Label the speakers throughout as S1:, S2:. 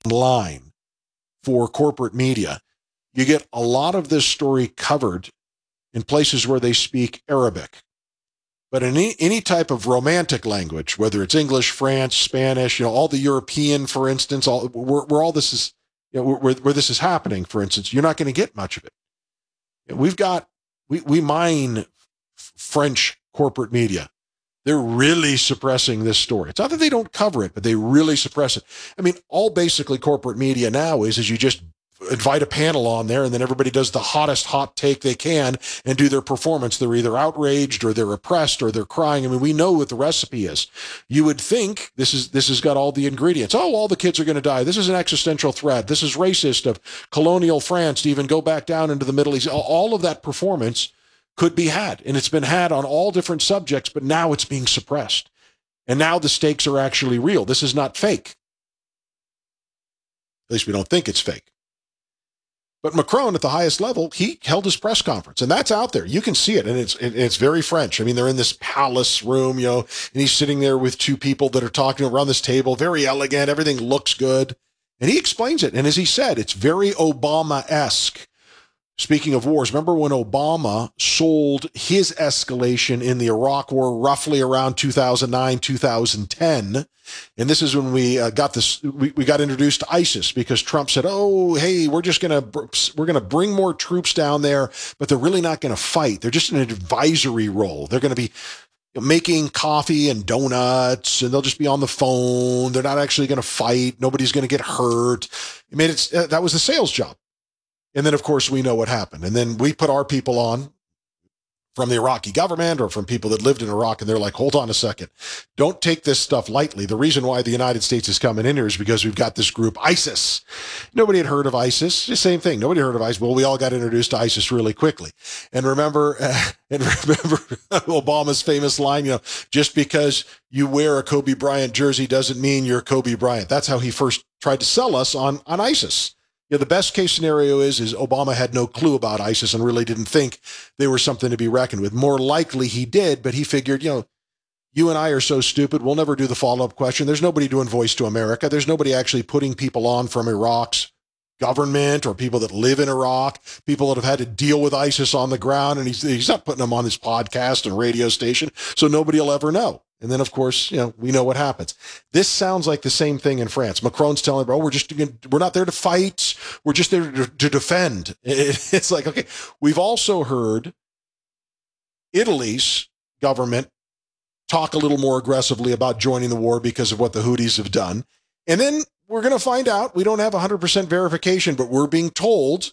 S1: line for corporate media, you get a lot of this story covered in places where they speak Arabic. But in any type of romantic language, whether it's English, French, Spanish, all the European, for instance, where all this is, where this is happening, for instance, you're not going to get much of it. We mine French corporate media. They're really suppressing this story. It's not that they don't cover it, but they really suppress it. I mean, all basically corporate media now is you just invite a panel on there and then everybody does the hottest hot take they can and do their performance. They're either outraged or they're oppressed or they're crying. I mean, we know what the recipe is. You would think this has got all the ingredients. Oh, all the kids are going to die. This is an existential threat. This is racist of colonial France to even go back down into the Middle East. All of that performance could be had, and it's been had on all different subjects, but now it's being suppressed. And now the stakes are actually real. This is not fake. At least we don't think it's fake. But Macron, at the highest level, he held his press conference, and that's out there. You can see it, and it's very French. I mean, they're in this palace room, and he's sitting there with two people that are talking around this table, very elegant, everything looks good. And he explains it, and as he said, it's very Obama-esque. Speaking of wars, remember when Obama sold his escalation in the Iraq War roughly around 2009, 2010? And this is when we got introduced to ISIS because Trump said, "Oh, hey, we're going to bring more troops down there, but they're really not going to fight. They're just in an advisory role. They're going to be making coffee and donuts, and they'll just be on the phone. They're not actually going to fight. Nobody's going to get hurt." He made it. That was the sales job. And then, of course, we know what happened. And then we put our people on from the Iraqi government or from people that lived in Iraq, and they're like, hold on a second. Don't take this stuff lightly. The reason why the United States is coming in here is because we've got this group, ISIS. Nobody had heard of ISIS. The same thing. Nobody heard of ISIS. Well, we all got introduced to ISIS really quickly. And remember Obama's famous line, just because you wear a Kobe Bryant jersey doesn't mean you're Kobe Bryant. That's how he first tried to sell us on ISIS. The best case scenario is Obama had no clue about ISIS and really didn't think they were something to be reckoned with. More likely he did, but he figured, you and I are so stupid, we'll never do the follow-up question. There's nobody doing Voice to America. There's nobody actually putting people on from Iraq's government or people that live in Iraq, people that have had to deal with ISIS on the ground, and he's not putting them on his podcast and radio station, so nobody will ever know. And then, of course, we know what happens. This sounds like the same thing in France. Macron's telling, we're not there to fight. We're just there to defend. It's like, okay, we've also heard Italy's government talk a little more aggressively about joining the war because of what the Houthis have done. And then we're going to find out, we don't have 100% verification, but we're being told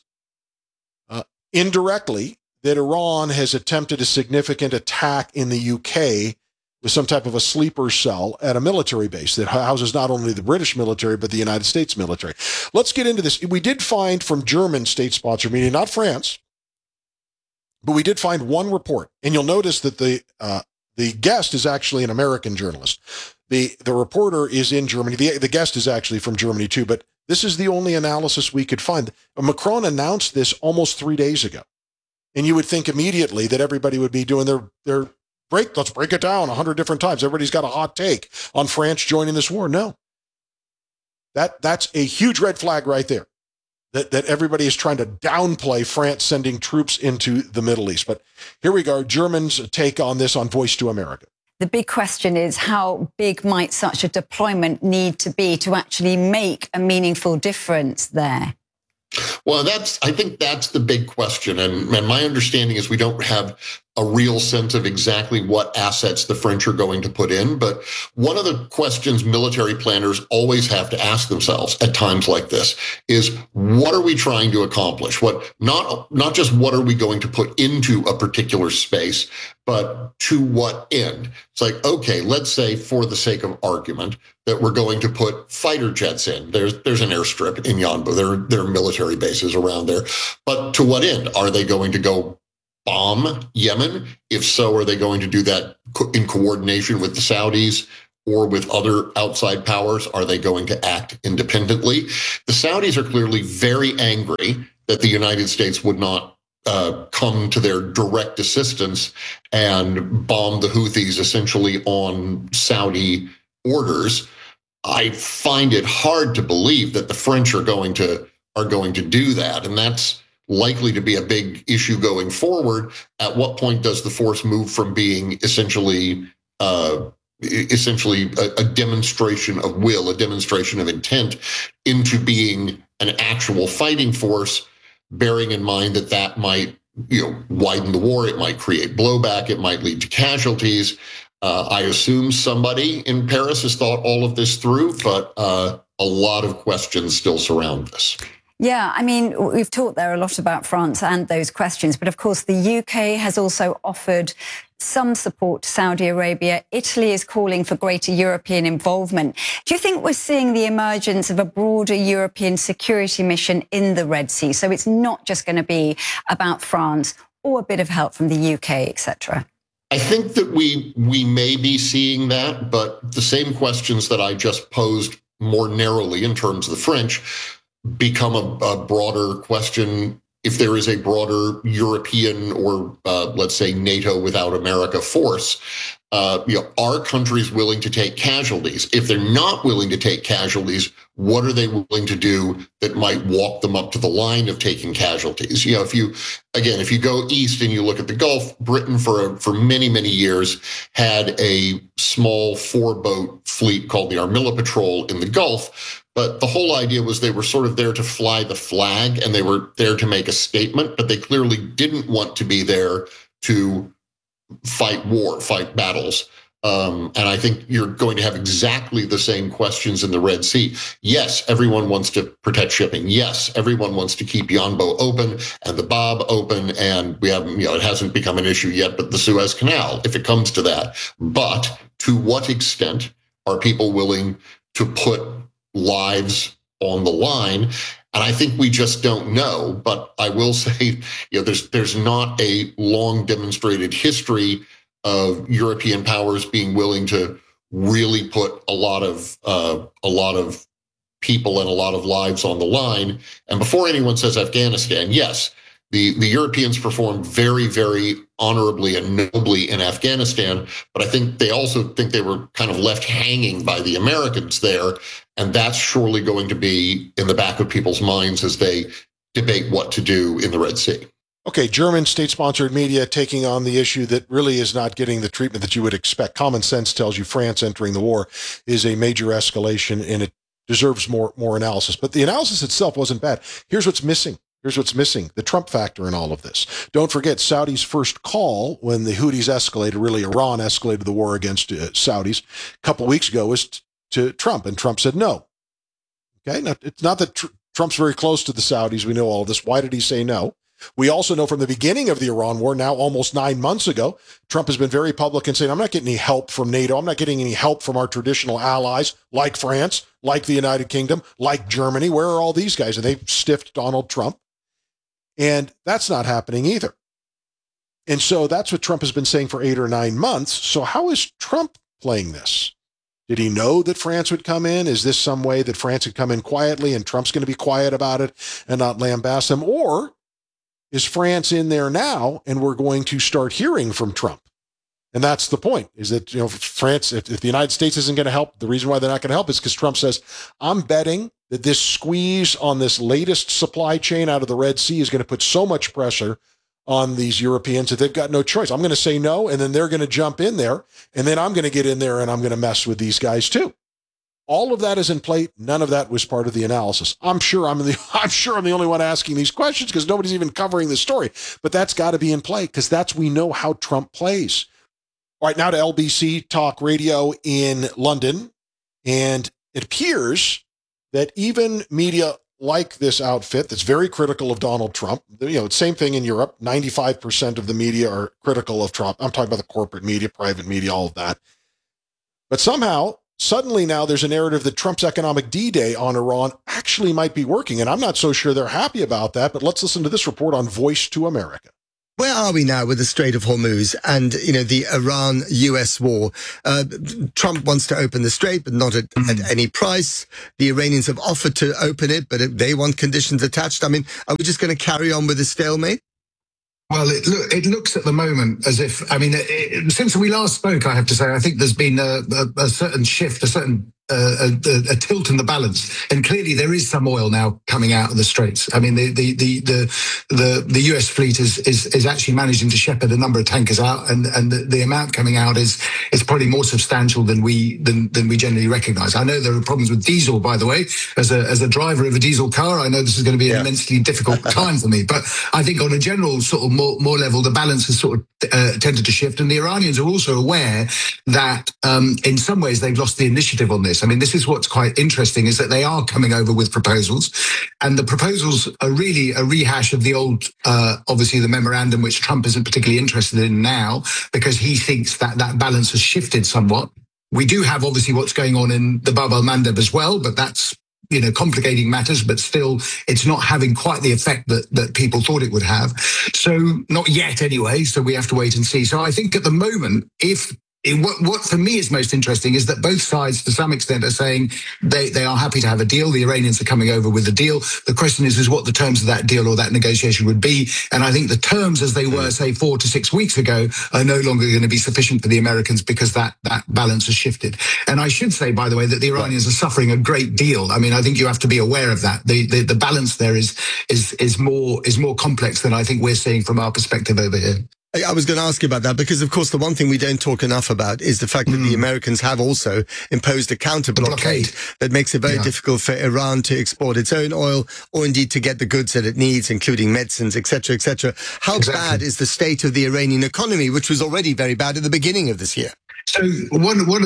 S1: indirectly that Iran has attempted a significant attack in the UK with some type of a sleeper cell at a military base that houses not only the British military, but the United States military. Let's get into this. We did find from German state-sponsored media, not France, but we did find one report. And you'll notice that the guest is actually an American journalist. The reporter is in Germany. The guest is actually from Germany too, but this is the only analysis we could find. Macron announced this almost 3 days ago. And you would think immediately that everybody would be doing their let's break it down 100 different times. Everybody's got a hot take on France joining this war. No. That's a huge red flag right there. That everybody is trying to downplay France sending troops into the Middle East. But here we go. Germans' take on this on Voice to America.
S2: The big question is, how big might such a deployment need to be to actually make a meaningful difference there?
S3: Well, I think that's the big question. And my understanding is we don't have a real sense of exactly what assets the French are going to put in. But one of the questions military planners always have to ask themselves at times like this is, what are we trying to accomplish? Not just what are we going to put into a particular space, but to what end? It's like, okay, let's say for the sake of argument that we're going to put fighter jets in. There's an airstrip in Yanbu. There are military bases around there. But to what end? Are they going to go bomb Yemen? If so, are they going to do that in coordination with the Saudis or with other outside powers? Are they going to act independently? The Saudis are clearly very angry that the United States would not come to their direct assistance and bomb the Houthis essentially on Saudi orders. I find it hard to believe that the French are going to do that, and that's likely to be a big issue going forward. At what point does the force move from being essentially a demonstration of will, a demonstration of intent, into being an actual fighting force, bearing in mind that that might, widen the war, it might create blowback, it might lead to casualties. I assume somebody in Paris has thought all of this through, but a lot of questions still surround this.
S2: Yeah, I mean, we've talked there a lot about France and those questions, but of course the UK has also offered some support to Saudi Arabia. Italy is calling for greater European involvement. Do you think we're seeing the emergence of a broader European security mission in the Red Sea? So it's not just going to be about France or a bit of help from the UK, etc.
S3: I think that we may be seeing that, but the same questions that I just posed more narrowly in terms of the French become a broader question if there is a broader European or let's say NATO without America force. Are countries willing to take casualties? If they're not willing to take casualties, what are they willing to do that might walk them up to the line of taking casualties? If you go east and you look at the Gulf, Britain for many, many years had a small 4-boat fleet called the Armilla Patrol in the Gulf. But the whole idea was they were sort of there to fly the flag and they were there to make a statement, but they clearly didn't want to be there to fight battles. And I think you're going to have exactly the same questions in the Red Sea. Yes, everyone wants to protect shipping. Yes, everyone wants to keep Yanbo open and the Bab open. And we haven't, it hasn't become an issue yet, but the Suez Canal, if it comes to that. But to what extent are people willing to put lives on the line? And I think we just don't know. But I will say, there's not a long demonstrated history of European powers being willing to really put a lot of people and a lot of lives on the line. And before anyone says Afghanistan, yes, the Europeans performed very, very honorably and nobly in Afghanistan, but I think they also think they were kind of left hanging by the Americans there. And that's surely going to be in the back of people's minds as they debate what to do in the Red Sea.
S1: Okay, German state-sponsored media taking on the issue that really is not getting the treatment that you would expect. Common sense tells you France entering the war is a major escalation and it deserves more analysis. But the analysis itself wasn't bad. Here's what's missing. The Trump factor in all of this. Don't forget, Saudi's first call when the Houthis escalated, really Iran escalated the war against Saudis a couple weeks ago, was to Trump, and Trump said no. Okay, now, it's not that Trump's very close to the Saudis. We know all of this. Why did he say no? We also know from the beginning of the Iran war, now almost 9 months ago, Trump has been very public in saying, I'm not getting any help from NATO. I'm not getting any help from our traditional allies like France, like the United Kingdom, like Germany. Where are all these guys? And they stiffed Donald Trump. And that's not happening either. And so that's what Trump has been saying for 8 or 9 months. So how is Trump playing this? Did he know that France would come in? Is this some way that France would come in quietly and Trump's going to be quiet about it and not lambast them? Or is France in there now and we're going to start hearing from Trump? And that's the point, is that, France, if the United States isn't going to help, the reason why they're not going to help is because Trump says, I'm betting that this squeeze on this latest supply chain out of the Red Sea is going to put so much pressure on these Europeans that they've got no choice. I'm going to say no, and then they're going to jump in there, and then I'm going to get in there and I'm going to mess with these guys too. All of that is in play. None of that was part of the analysis. I'm sure I'm the only one asking these questions because nobody's even covering the story. But that's got to be in play because we know how Trump plays. All right, now to LBC Talk Radio in London, and it appears that even media like this outfit that's very critical of Donald Trump, same thing in Europe, 95% of the media are critical of Trump. I'm talking about the corporate media, private media, all of that. But somehow, suddenly now there's a narrative that Trump's economic D-Day on Iran actually might be working, and I'm not so sure they're happy about that, but let's listen to this report on Voice to America.
S4: Where are we now with the Strait of Hormuz and, the Iran-US war? Trump wants to open the strait, but not at any price. The Iranians have offered to open it, but they want conditions attached. I mean, are we just going to carry on with the stalemate?
S5: Well, it looks at the moment as if, since we last spoke, I have to say, I think there's been a certain shift, a certain a tilt in the balance, and clearly there is some oil now coming out of the Straits. I mean, the US fleet is actually managing to shepherd a number of tankers out, and the amount coming out is probably more substantial than we generally recognise. I know there are problems with diesel, by the way. As a driver of a diesel car, I know this is going to be an immensely difficult time for me. But I think on a general sort of more level, the balance has sort of tended to shift, and the Iranians are also aware that in some ways they've lost the initiative on this. I mean, this is what's quite interesting, is that they are coming over with proposals, and the proposals are really a rehash of the old, obviously the memorandum, which Trump isn't particularly interested in now, because he thinks that balance has shifted somewhat. We do have obviously what's going on in the Bab al-Mandeb as well, but that's, complicating matters, but still it's not having quite the effect that people thought it would have. So not yet anyway, so we have to wait and see. So I think at the moment, what for me is most interesting is that both sides, to some extent, are saying they are happy to have a deal. The Iranians are coming over with a deal. The question is what the terms of that deal or that negotiation would be. And I think the terms, as they were, say, 4 to 6 weeks ago, are no longer going to be sufficient for the Americans, because that balance has shifted. And I should say, by the way, that the Iranians are suffering a great deal. I mean, I think you have to be aware of that. The balance there is more complex than I think we're seeing from our perspective over here.
S4: I was going to ask you about that, because, of course, the one thing we don't talk enough about is the fact that the Americans have also imposed a counter blockade that makes it very difficult for Iran to export its own oil, or indeed to get the goods that it needs, including medicines, etc., etc. How bad is the state of the Iranian economy, which was already very bad at the beginning of this year?
S5: So one of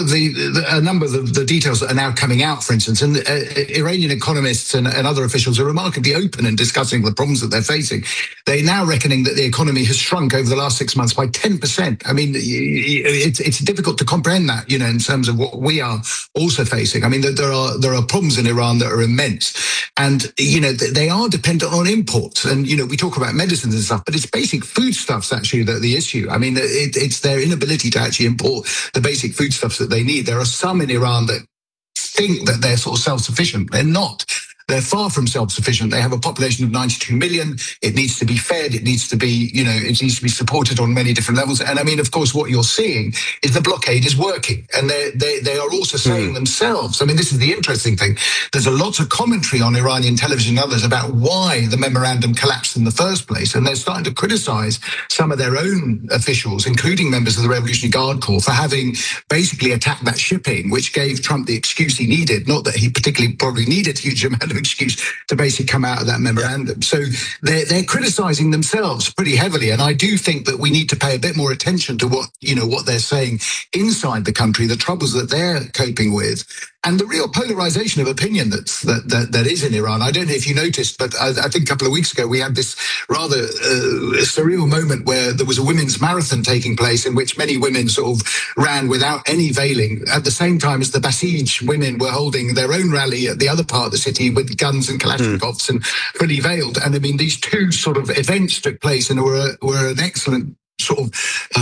S5: a number of the details that are now coming out, for instance, and Iranian economists and other officials are remarkably open in discussing the problems that they're facing. They're now reckoning that the economy has shrunk over the last 6 months by 10%. I mean, it's difficult to comprehend that, in terms of what we are also facing. I mean, there are problems in Iran that are immense, and they are dependent on imports. And we talk about medicines and stuff, but it's basic foodstuffs actually that the issue. I mean, it's their inability to actually import the basic foodstuffs that they need. There are some in Iran that think that they're sort of self-sufficient. They're not. They're far from self-sufficient. They have a population of 92 million. It needs to be fed. It needs to be, it needs to be supported on many different levels. And I mean, of course, what you're seeing is the blockade is working. And they are also saying themselves, I mean, this is the interesting thing. There's a lot of commentary on Iranian television and others about why the memorandum collapsed in the first place. And they're starting to criticize some of their own officials, including members of the Revolutionary Guard Corps, for having basically attacked that shipping, which gave Trump the excuse he needed. Not that he particularly probably needed a huge amount of excuse to basically come out of that memorandum. So they're criticizing themselves pretty heavily, and I do think that we need to pay a bit more attention to what they're saying inside the country, the troubles that they're coping with, and the real polarization of opinion that is in Iran. I don't know if you noticed, but I think a couple of weeks ago we had this rather surreal moment where there was a women's marathon taking place in which many women sort of ran without any veiling, at the same time as the Basij women were holding their own rally at the other part of the city with guns and Kalashnikovs and fully veiled. And I mean, these two sort of events took place and were an excellent sort of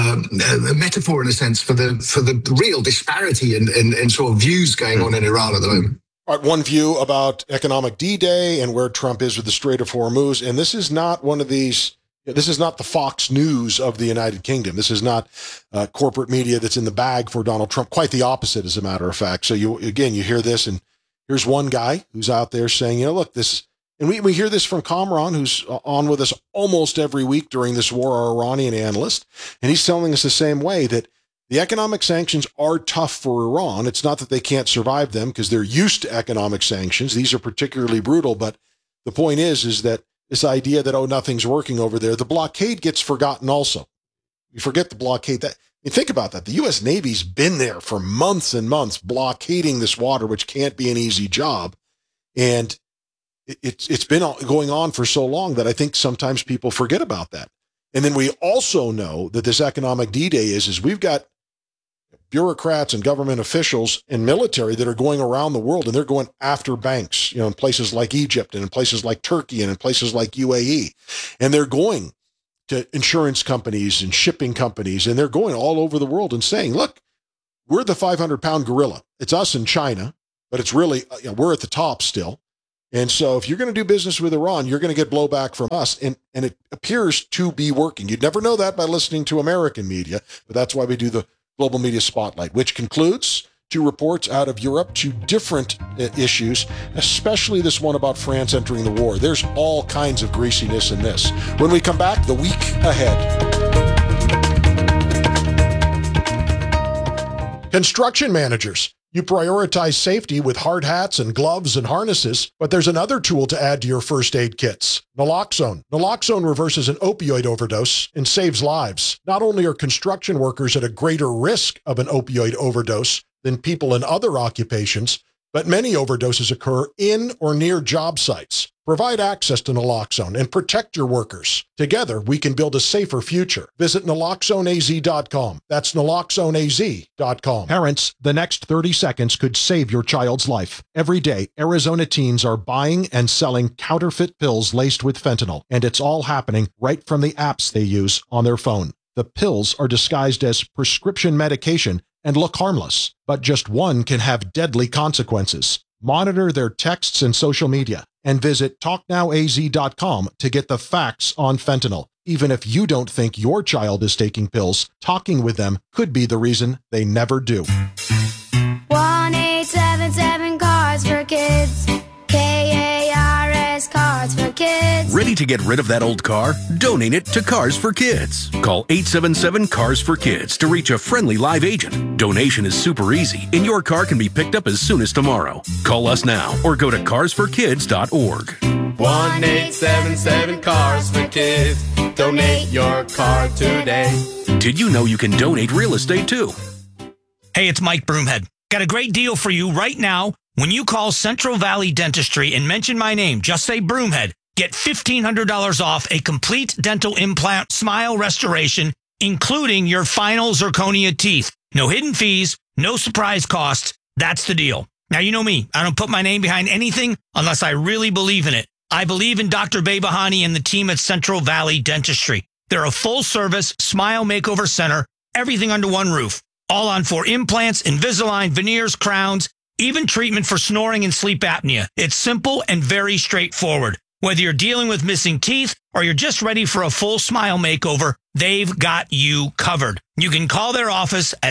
S5: a metaphor in a sense for the real disparity in sort of views going on in Iran at the moment.
S1: All right, one view about economic D-Day and where Trump is with the Strait of Hormuz, and this is not one of these. This is not the Fox News of the United Kingdom. This is not corporate media that's in the bag for Donald Trump. Quite the opposite, as a matter of fact. So you hear this, and here's one guy who's out there saying, look, this. And we hear this from Kamran, who's on with us almost every week during this war, our Iranian analyst, and he's telling us the same way, that the economic sanctions are tough for Iran. It's not that they can't survive them, because they're used to economic sanctions. These are particularly brutal, but the point is that this idea that, nothing's working over there, the blockade gets forgotten also. You forget the blockade. Think about that. The U.S. Navy's been there for months and months blockading this water, which can't be an easy job. And it's been going on for so long that I think sometimes people forget about that. And then we also know that this economic D-Day is we've got bureaucrats and government officials and military that are going around the world, and they're going after banks, in places like Egypt and in places like Turkey and in places like UAE. And they're going to insurance companies and shipping companies, and they're going all over the world and saying, look, we're the 500-pound gorilla. It's us and China, but it's really, we're at the top still. And so if you're going to do business with Iran, you're going to get blowback from us. And it appears to be working. You'd never know that by listening to American media, but that's why we do the Global Media Spotlight, which concludes to reports out of Europe to different issues, especially this one about France entering the war. There's all kinds of greasiness in this. When we come back, the week ahead. Construction managers. You prioritize safety with hard hats and gloves and harnesses, but there's another tool to add to your first aid kits, naloxone. Naloxone reverses an opioid overdose and saves lives. Not only are construction workers at a greater risk of an opioid overdose than people in other occupations, but many overdoses occur in or near job sites. Provide access to naloxone and protect your workers. Together, we can build a safer future. Visit naloxoneaz.com. That's naloxoneaz.com. Parents, the next 30 seconds could save your child's life. Every day, Arizona teens are buying and selling counterfeit pills laced with fentanyl, and it's all happening right from the apps they use on their phone. The pills are disguised as prescription medication and look harmless, but just one can have deadly consequences. Monitor their texts and social media, and visit TalkNowAZ.com to get the facts on fentanyl. Even if you don't think your child is taking pills, talking with them could be the reason they never do.
S6: 1-877 Cars for Kids. KARS Cars for Kids.
S7: Ready to get rid of that old car? Donate it to Cars for Kids. Call 877 Cars for Kids to reach a friendly live agent. Donation is super easy, and your car can be picked up as soon as tomorrow. Call us now or go to carsforkids.org.
S8: 1-877 Cars for Kids. Donate your car today.
S7: Did you know you can donate real estate too?
S9: Hey, it's Mike Broomhead. Got a great deal for you right now. When you call Central Valley Dentistry and mention my name, just say Broomhead, get $1,500 off a complete dental implant smile restoration, including your final zirconia teeth. No hidden fees, no surprise costs. That's the deal. Now, you know me. I don't put my name behind anything unless I really believe in it. I believe in Dr. Behbahani and the team at Central Valley Dentistry. They're a full-service smile makeover center, everything under one roof. All on for implants, Invisalign, veneers, crowns, even treatment for snoring and sleep apnea. It's simple and very straightforward. Whether you're dealing with missing teeth or you're just ready for a full smile makeover, they've got you covered. You can call their office at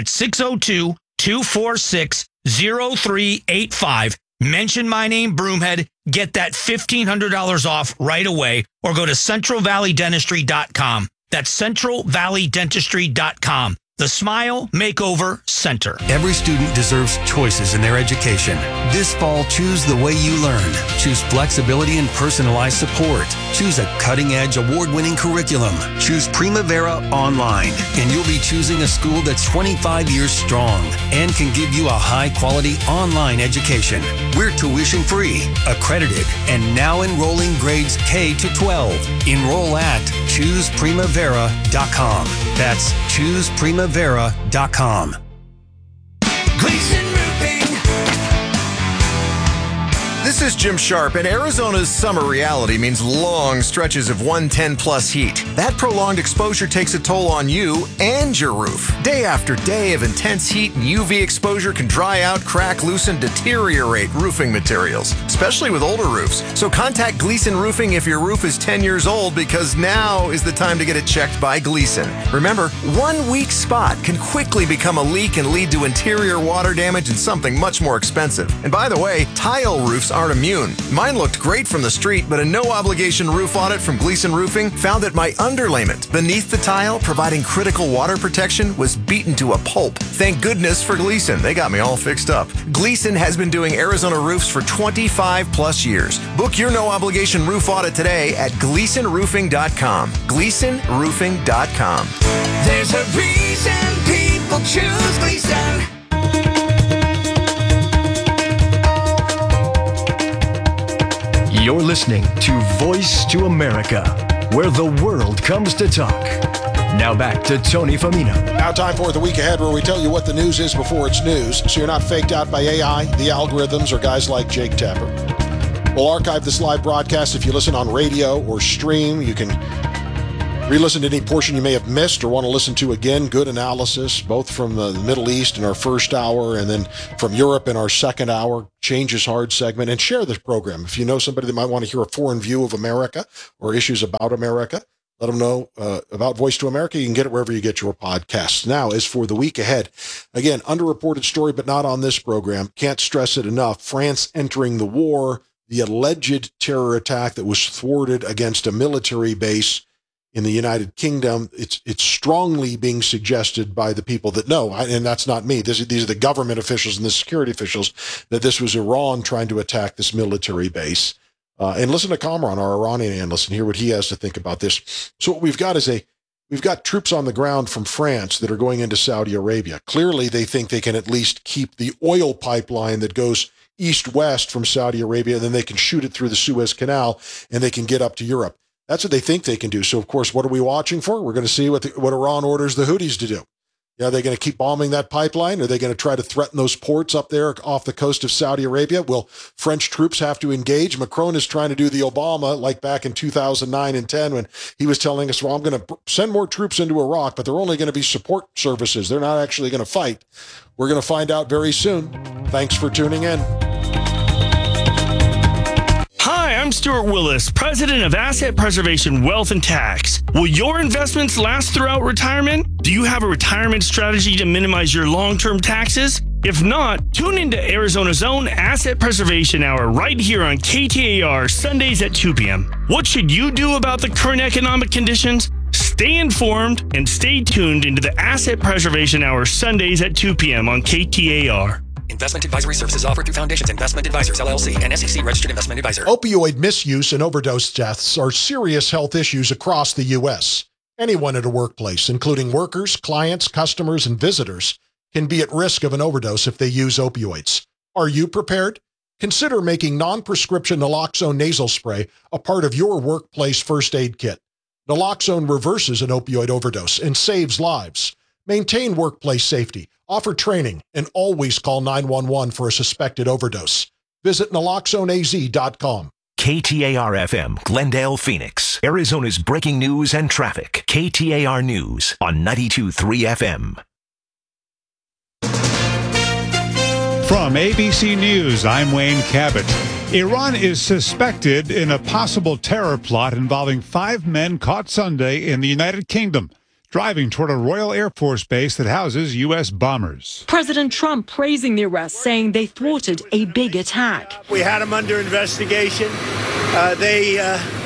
S9: 602-246-0385. Mention my name, Broomhead. Get that $1,500 off right away or go to centralvalleydentistry.com. That's centralvalleydentistry.com. The Smile Makeover Center.
S10: Every student deserves choices in their education. This fall, choose the way you learn. Choose flexibility and personalized support. Choose a cutting-edge, award-winning curriculum. Choose Primavera Online, and you'll be choosing a school that's 25 years strong and can give you a high-quality online education. We're tuition-free, accredited, and now enrolling grades K to 12. Enroll at ChoosePrimavera.com. That's ChoosePrimavera.com.
S11: Gleason Roofing. This is Jim Sharp, and Arizona's summer reality means long stretches of 110-plus heat. That prolonged exposure takes a toll on you and your roof. Day after day of intense heat and UV exposure can dry out, crack, loosen, deteriorate roofing materials, especially with older roofs. So contact Gleason Roofing if your roof is 10 years old, because now is the time to get it checked by Gleason. Remember, one weak spot can quickly become a leak and lead to interior water damage and something much more expensive. And by the way, tile roofs aren't immune. Mine looked great from the street, but a no-obligation roof audit from Gleason Roofing found that my underlayment beneath the tile, providing critical water protection, was beaten to a pulp. Thank goodness for Gleason. They got me all fixed up. Gleason has been doing Arizona roofs for 25-plus years. Book your no-obligation roof audit today at GleasonRoofing.com. GleasonRoofing.com.
S6: There's a reason people choose Gleason.
S12: You're listening to Voice to America, where the world comes to talk. Now back to Tony Famino.
S1: Now time for the week ahead, where we tell you what the news is before it's news, so you're not faked out by AI, the algorithms, or guys like Jake Tapper. We'll archive this live broadcast if you listen on radio or stream. You can re-listen to any portion you may have missed or want to listen to again. Good analysis, both from the Middle East in our first hour and then from Europe in our second hour. Change is hard segment. And share this program. If you know somebody that might want to hear a foreign view of America or issues about America, Let them know about Voice to America. You can get it wherever you get your podcasts. Now, as for the week ahead, again, underreported story, but not on this program. Can't stress it enough. France entering the war, the alleged terror attack that was thwarted against a military base in the United Kingdom. It's strongly being suggested by the people that know, and that's not me. These are the government officials and the security officials, that this was Iran trying to attack this military base. And listen to Kamran, our Iranian analyst, and hear what he has to think about this. So what we've got is we've got troops on the ground from France that are going into Saudi Arabia. Clearly, they think they can at least keep the oil pipeline that goes east-west from Saudi Arabia, and then they can shoot it through the Suez Canal, and they can get up to Europe. That's what they think they can do. So, of course, what are we watching for? We're going to see what Iran orders the Houthis to do. Are they going to keep bombing that pipeline? Are they going to try to threaten those ports up there off the coast of Saudi Arabia? Will French troops have to engage? Macron is trying to do the Obama, like back in 2009 and 10, when he was telling us, well, I'm going to send more troops into Iraq, but they're only going to be support services. They're not actually going to fight. We're going to find out very soon. Thanks for tuning in.
S13: Hi, I'm Stuart Willis, president of Asset Preservation Wealth and Tax. Will your investments last throughout retirement? Do you have a retirement strategy to minimize your long-term taxes? If not, tune into Arizona's own Asset Preservation Hour right here on KTAR Sundays at 2 p.m. What should you do about the current economic conditions? Stay informed and stay tuned into the Asset Preservation Hour Sundays at 2 p.m. on KTAR.
S14: Investment advisory services offered through Foundations Investment Advisors, LLC, and SEC Registered Investment Advisor.
S1: Opioid misuse and overdose deaths are serious health issues across the U.S. Anyone at a workplace, including workers, clients, customers, and visitors, can be at risk of an overdose if they use opioids. Are you prepared? Consider making non-prescription naloxone nasal spray a part of your workplace first aid kit. Naloxone reverses an opioid overdose and saves lives. Maintain workplace safety, offer training, and always call 911 for a suspected overdose. Visit naloxoneaz.com.
S15: KTAR-FM, Glendale, Phoenix, Arizona's breaking news and traffic. KTAR News on 92.3 FM.
S16: From ABC News, I'm Wayne Cabot. Iran is suspected in a possible terror plot involving 5 men caught Sunday in the United Kingdom, driving toward a Royal Air Force base that houses U.S. bombers.
S17: President Trump praising the arrests, saying they thwarted a big attack.
S18: We had them under investigation. They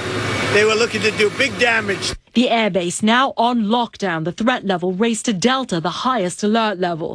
S18: were looking to do big damage.
S17: The airbase now on lockdown. The threat level raised to Delta, the highest alert level.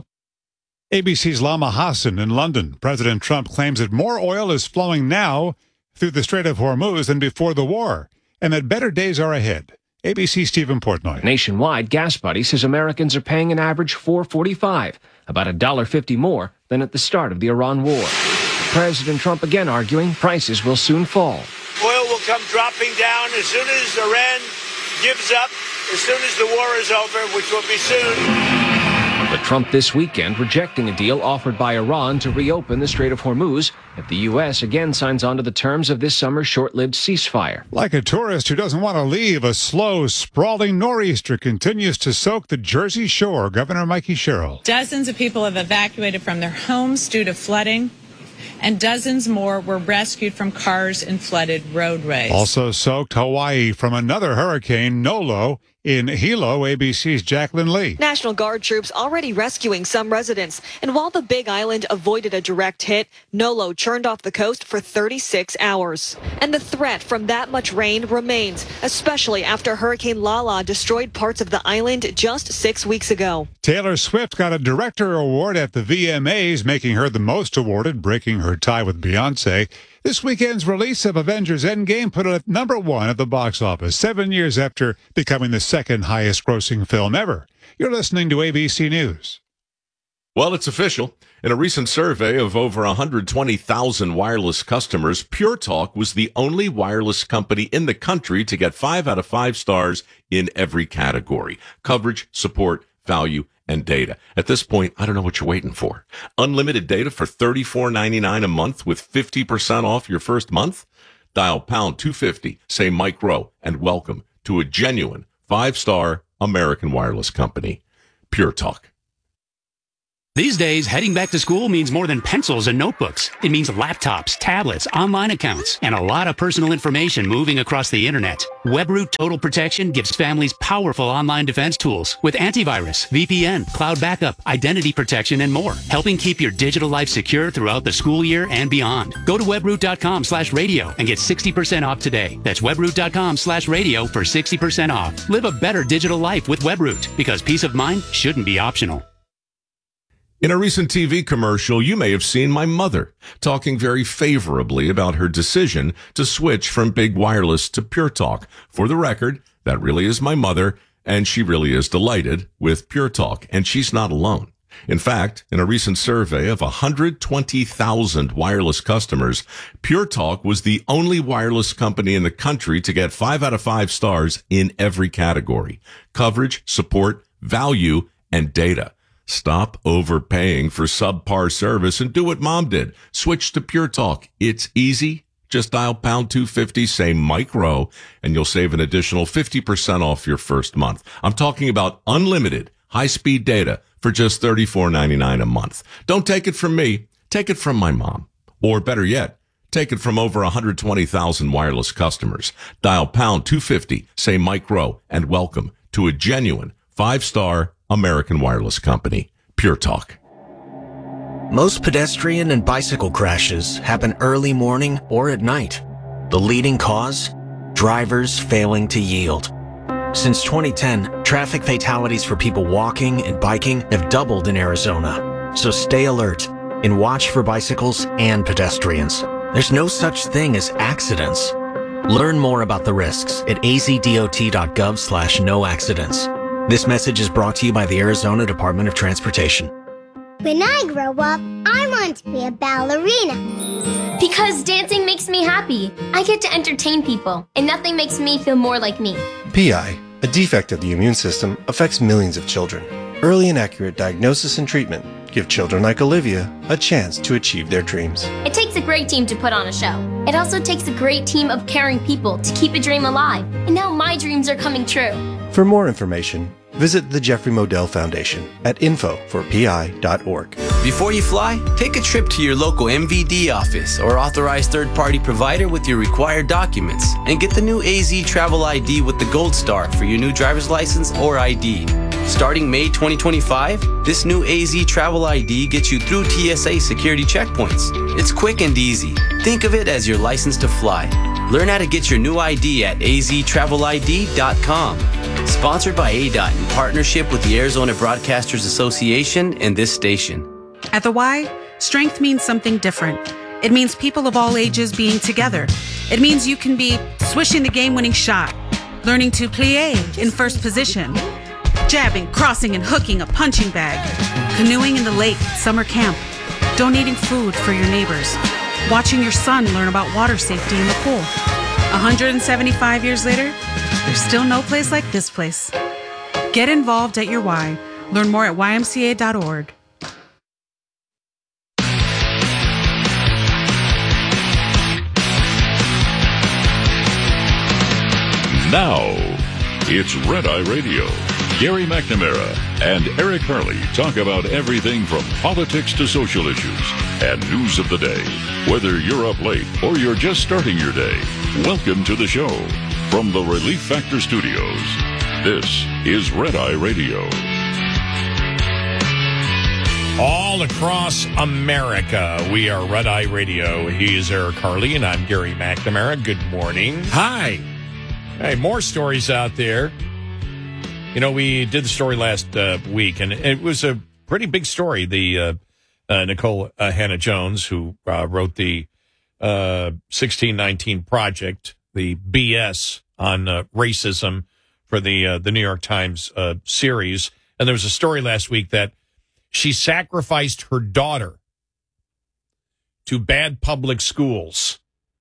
S16: ABC's Lama Hassan in London. President Trump claims that more oil is flowing now through the Strait of Hormuz than before the war, and that better days are ahead. ABC Stephen Portnoy.
S19: Nationwide, Gas Buddy says Americans are paying an average $4.45, about $1.50 more than at the start of the Iran war. President Trump again arguing prices will soon fall.
S18: Oil will come dropping down as soon as Iran gives up, as soon as the war is over, which will be soon.
S19: But Trump this weekend rejecting a deal offered by Iran to reopen the Strait of Hormuz if the U.S. again signs on to the terms of this summer's short-lived ceasefire.
S16: Like a tourist who doesn't want to leave, a slow, sprawling nor'easter continues to soak the Jersey Shore. Governor Mikey Sherrill.
S20: Dozens of people have evacuated from their homes due to flooding, and dozens more were rescued from cars in flooded roadways.
S16: Also soaked Hawaii from another hurricane, Nolo. In Hilo, ABC's Jacqueline Lee.
S21: National Guard troops already rescuing some residents. And while the Big Island avoided a direct hit, Nolo churned off the coast for 36 hours. And the threat from that much rain remains, especially after Hurricane Lala destroyed parts of the island just 6 weeks ago.
S16: Taylor Swift got a Director Award at the VMAs, making her the most awarded, breaking her tie with Beyoncé. This weekend's release of Avengers Endgame put it at #1 at the box office, 7 years after becoming the second highest grossing film ever. You're listening to ABC News.
S22: Well, it's official. In a recent survey of over 120,000 wireless customers, Pure Talk was the only wireless company in the country to get 5 out of 5 stars in every category: coverage, support, value, and data. At this point, I don't know what you're waiting for. Unlimited data for $34.99 a month with 50% off your first month? Dial pound 250, say Mike Rowe, and welcome to a genuine 5-star American wireless company, Pure Talk.
S2: These days, heading back to school means more than pencils and notebooks. It means laptops, tablets, online accounts, and a lot of personal information moving across the internet. WebRoot Total Protection gives families powerful online defense tools with antivirus, VPN, cloud backup, identity protection, and more, helping keep your digital life secure throughout the school year and beyond. Go to webroot.com/radio and get 60% off today. That's webroot.com/radio for 60% off. Live a better digital life with WebRoot, because peace of mind shouldn't be optional.
S22: In a recent TV commercial, you may have seen my mother talking very favorably about her decision to switch from big wireless to Pure Talk. For the record, that really is my mother, and she really is delighted with Pure Talk, and she's not alone. In fact, in a recent survey of 120,000 wireless customers, Pure Talk was the only wireless company in the country to get 5 out of 5 stars in every category: coverage, support, value, and data. Stop overpaying for subpar service and do what Mom did. Switch to Pure Talk. It's easy. Just dial pound 250, say Mike Rowe, and you'll save an additional 50% off your first month. I'm talking about unlimited high-speed data for just $34.99 a month. Don't take it from me. Take it from my mom. Or better yet, take it from over 120,000 wireless customers. Dial pound 250, say Mike Rowe, and welcome to a genuine 5-star American wireless company, Pure Talk.
S3: Most pedestrian and bicycle crashes happen early morning or at night. The leading cause? Drivers failing to yield. Since 2010, traffic fatalities for people walking and biking have doubled in Arizona. So stay alert and watch for bicycles and pedestrians. There's no such thing as accidents. Learn more about the risks at azdot.gov/no-accidents. This message is brought to you by the Arizona Department of Transportation.
S23: When I grow up, I want to be a ballerina.
S24: Because dancing makes me happy. I get to entertain people, and nothing makes me feel more like me.
S25: PI, a defect of the immune system, affects millions of children. Early and accurate diagnosis and treatment give children like Olivia a chance to achieve their dreams.
S24: It takes a great team to put on a show. It also takes a great team of caring people to keep a dream alive. And now my dreams are coming true.
S25: For more information, visit the Jeffrey Modell Foundation at info4pi.org.
S26: Before you fly, take a trip to your local MVD office or authorized third-party provider with your required documents and get the new AZ Travel ID with the Gold Star for your new driver's license or ID. Starting May 2025, this new AZ Travel ID gets you through TSA security checkpoints. It's quick and easy. Think of it as your license to fly. Learn how to get your new ID at aztravelid.com. Sponsored by ADOT in partnership with the Arizona Broadcasters Association and this station.
S27: At the Y, strength means something different. It means people of all ages being together. It means you can be swishing the game-winning shot, learning to plie in first position, jabbing, crossing, and hooking a punching bag, canoeing in the lake at summer camp, donating food for your neighbors, watching your son learn about water safety in the pool. 175 years later, there's still no place like this place. Get involved at your Y. Learn more at ymca.org.
S28: Now, it's Red Eye Radio. Gary McNamara and Eric Harley talk about everything from politics to social issues and news of the day. Whether you're up late or you're just starting your day, welcome to the show. From the Relief Factor Studios, this is Red Eye Radio.
S29: All across America, we are Red Eye Radio. He is Eric Harley, and I'm Gary McNamara. Good morning.
S9: Hi.
S29: Hey, more stories out there. You know, we did the story last week, and it was a pretty big story. The Nicole Hannah-Jones, who wrote the 1619 Project, the BS on racism for the New York Times series. And there was a story last week that she sacrificed her daughter to bad public schools.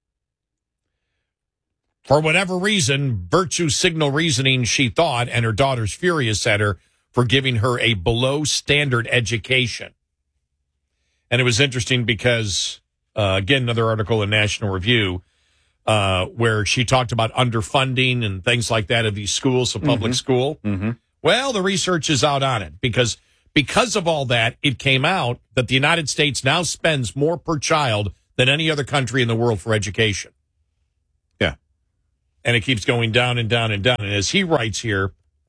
S29: For whatever reason, virtue signal reasoning, she thought, and her daughter's furious at her for giving her a below-standard education. And it was interesting because, again, another article in National Review, where she talked about underfunding and things like that of these schools, a public school.
S28: Mm-hmm.
S29: Well, the research is out on it because Because of all that, it came out that the United States now spends more per child than any other country in the world for education.
S4: Yeah.
S29: And it keeps going down and down and down. And as he writes here,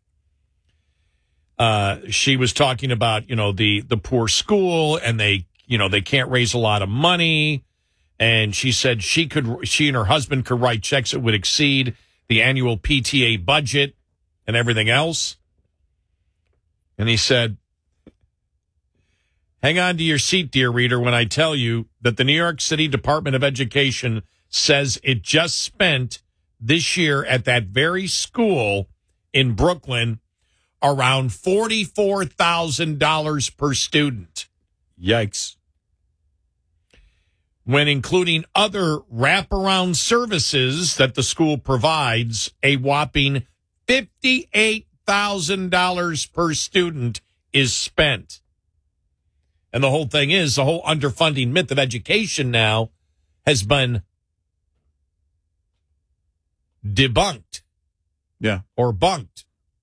S29: she was talking about, the poor school, and they can't raise a lot of money. And she said she and her husband could write checks that would exceed the annual PTA budget and everything else. And he said, hang on to your seat, dear reader, when I tell you that the New York City Department of Education says it just spent this year at that very school in Brooklyn around $44,000 per student.
S4: Yikes.
S29: When including other wraparound services that the school provides, a whopping $58,000 per student is spent. And the whole thing is, the whole underfunding myth of education now has been debunked.
S4: Yeah.
S29: Or debunked.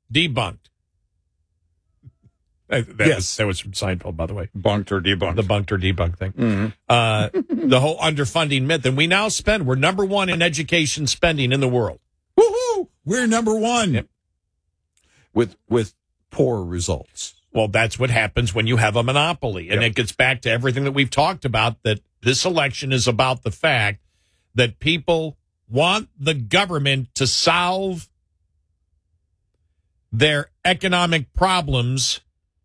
S29: That was from Seinfeld, by the way.
S4: Bunked or debunked.
S29: The bunked or debunked thing.
S4: Mm-hmm.
S29: The whole underfunding myth. And we now we're number one in education spending in the world.
S4: Woohoo! We're number one.
S29: Yep.
S4: With poor results.
S29: Well, that's what happens when you have a monopoly. And it gets back to everything that we've talked about, that this election is about the fact that people want the government to solve their economic problems,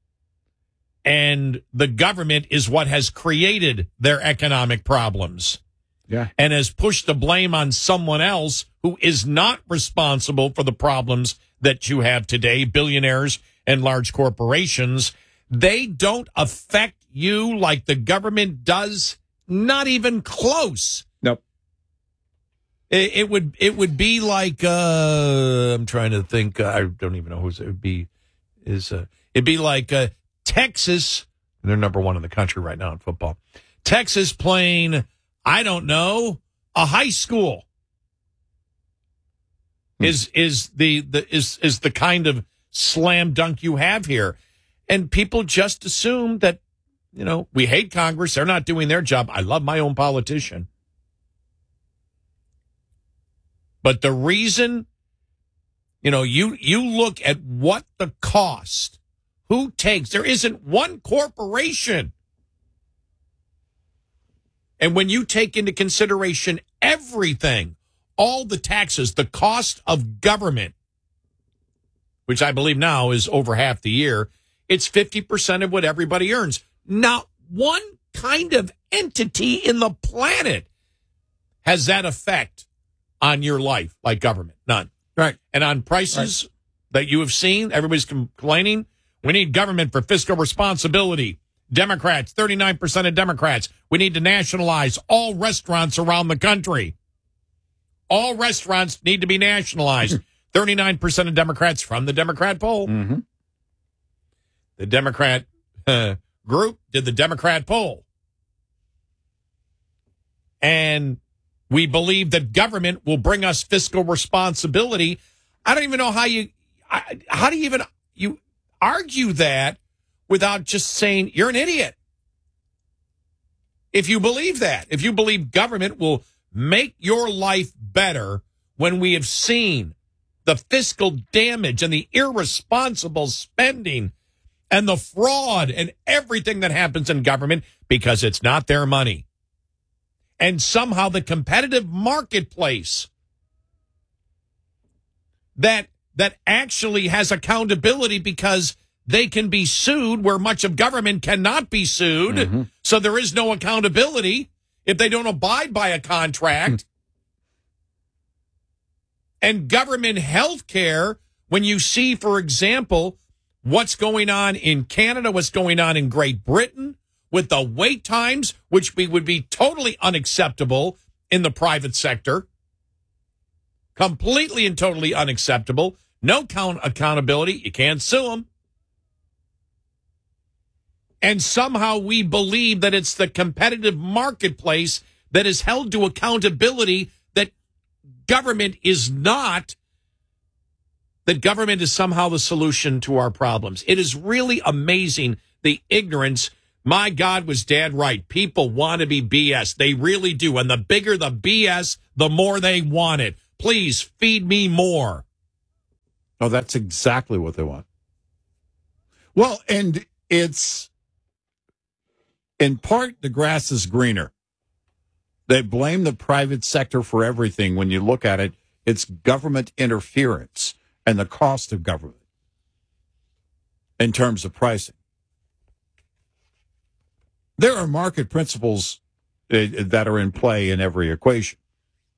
S29: and the government is what has created their economic problems.
S4: Yeah.
S29: And has pushed the blame on someone else who is not responsible for the problems that you have today, billionaires and large corporations. They don't affect you like the government does, not even close.
S4: Nope.
S29: It would be like I'm trying to think. I don't even know who it would be. It'd be like Texas. They're number one in the country right now in football. Texas playing, I don't know, a high school. Is the kind of slam dunk you have here. And people just assume that, we hate Congress. They're not doing their job. I love my own politician. But the reason, you look at what the cost, who takes, there isn't one corporation. And when you take into consideration everything, all the taxes, the cost of government, which I believe now is over half the year, it's 50% of what everybody earns. Not one kind of entity in the planet has that effect on your life like government. None.
S4: Right.
S29: And on prices that you have seen, everybody's complaining. We need government for fiscal responsibility. Democrats, 39% of Democrats. We need to nationalize all restaurants around the country. All restaurants need to be nationalized. 39% of Democrats from the Democrat poll.
S4: Mm-hmm.
S29: The Democrat group did the Democrat poll. And we believe that government will bring us fiscal responsibility. I don't even know how do you even argue that without just saying you're an idiot. If you believe that, if you believe government will make your life better, when we have seen the fiscal damage and the irresponsible spending and the fraud and everything that happens in government because it's not their money. And somehow the competitive marketplace that actually has accountability because they can be sued where much of government cannot be sued. Mm-hmm. So there is no accountability if they don't abide by a contract. And government health care, when you see, for example, what's going on in Canada, what's going on in Great Britain, with the wait times, which would be totally unacceptable in the private sector. Completely and totally unacceptable. No accountability. You can't sue them. And somehow we believe that it's the competitive marketplace that is held to accountability, that government is not, that government is somehow the solution to our problems. It is really amazing the ignorance. My God, was Dad right? People want to be BS. They really do. And the bigger the BS, the more they want it. Please feed me more.
S4: Oh, that's exactly what they want. Well, and it's in part the grass is greener. They blame the private sector for everything. When you look at it, it's government interference and the cost of government in terms of pricing. There are market principles that are in play in every equation.